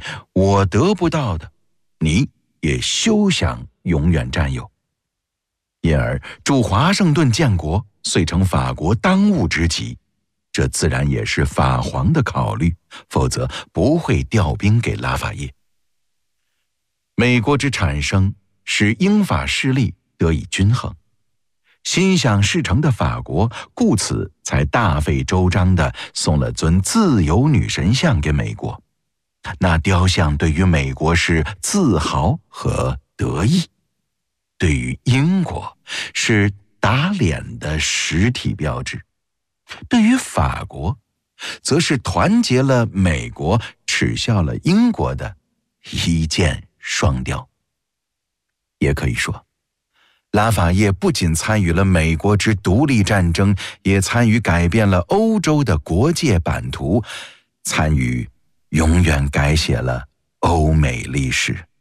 我得不到的，你也休想永远占有。因而驻华盛顿建国遂成法国当务之急，这自然也是法皇的考虑，否则不会调兵给拉法叶。美国之产生使英法势力得以均衡，心想事成的法国故此才大费周章地送了尊自由女神像给美国。那雕像对于美国是自豪和得意，对于英国是打脸的实体标志，对于法国则是团结了美国耻笑了英国的一箭双雕。也可以说，拉法叶不仅参与了美国之独立战争，也参与改变了欧洲的国界版图，参与永远改写了欧美历史。